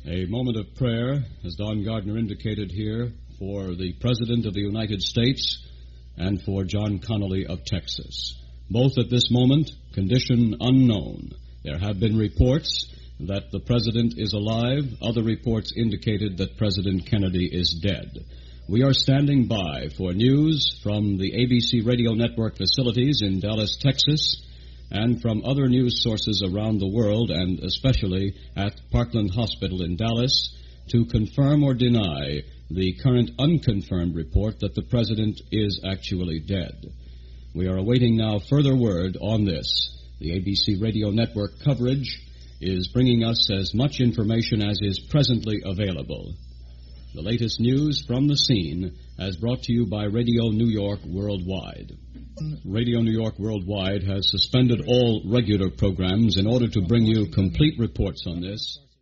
A moment of prayer, as Don Gardner indicated here, for the President of the United States and for John Connally of Texas. Both at this moment, condition unknown. There have been reports that the President is alive. Other reports indicated that President Kennedy is dead. We are standing by for news from the ABC Radio Network facilities in Dallas, Texas, and from other news sources around the world, and especially at Parkland Hospital in Dallas, to confirm or deny the current unconfirmed report that the President is actually dead. We are awaiting now further word on this. The ABC Radio Network coverage is bringing us as much information as is presently available. The latest news from the scene as brought to you by Radio New York Worldwide. Radio New York Worldwide has suspended all regular programs in order to bring you complete reports on this.